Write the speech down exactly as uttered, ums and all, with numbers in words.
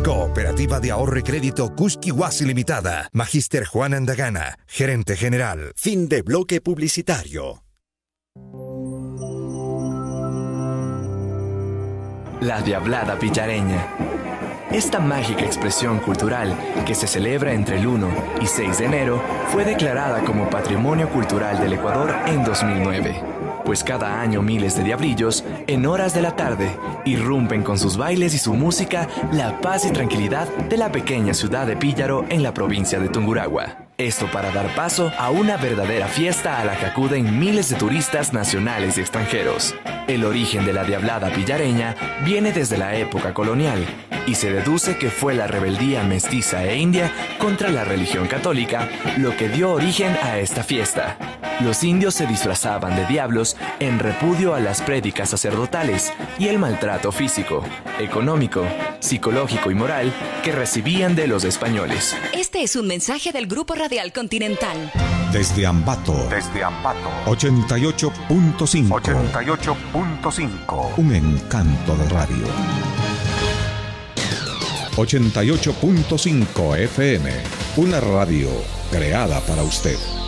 Cooperativa de Ahorro y Crédito Cusquihuasi Limitada. Magíster Juan Andagana, gerente general. Fin de bloque publicitario. La Diablada Pillareña. Esta mágica expresión cultural, que se celebra entre el uno y seis de enero, fue declarada como Patrimonio Cultural del Ecuador en dos mil nueve. Pues cada año miles de diablillos, en horas de la tarde, irrumpen con sus bailes y su música la paz y tranquilidad de la pequeña ciudad de Píllaro en la provincia de Tungurahua. Esto para dar paso a una verdadera fiesta a la que acuden miles de turistas nacionales y extranjeros. El origen de la Diablada Pillareña viene desde la época colonial y se deduce que fue la rebeldía mestiza e india contra la religión católica lo que dio origen a esta fiesta. Los indios se disfrazaban de diablos en repudio a las prédicas sacerdotales y el maltrato físico, económico, psicológico y moral que recibían de los españoles. Este es un mensaje del Grupo Radial Continental. Desde Ambato. Desde Ambato. ochenta y ocho punto cinco. ochenta y ocho punto cinco. Un encanto de radio. ochenta y ocho punto cinco F M. Una radio creada para usted.